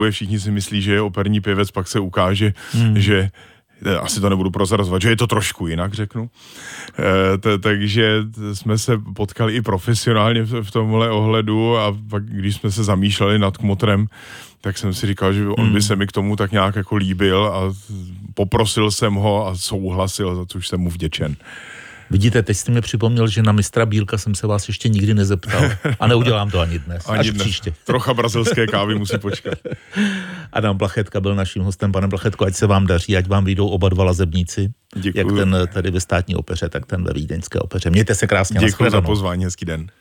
Všichni si myslí, že je operní pěvec, pak se ukáže, že asi to nebudu prozrazovat, že je to trošku jinak, řeknu. Takže jsme se potkali i profesionálně v tomhle ohledu a pak, když jsme se zamýšleli nad kmotrem, tak jsem si říkal, že on by se mi k tomu tak nějak jako líbil a poprosil jsem ho a souhlasil, za což jsem mu vděčen. Vidíte, teď jste mi připomněl, že na mistra Bílka jsem se vás ještě nikdy nezeptal. A neudělám to ani dnes. Až příště. Trocha brazilské kávy musí počkat. Adam Plachetka byl naším hostem. Pane Plachetko, ať se vám daří, ať vám vyjdou oba dva lazebníci. Děkuju. Jak ten tady ve státní opeře, tak ten ve vídeňské opeře. Mějte se krásně. Děkuji za pozvání, hezký den.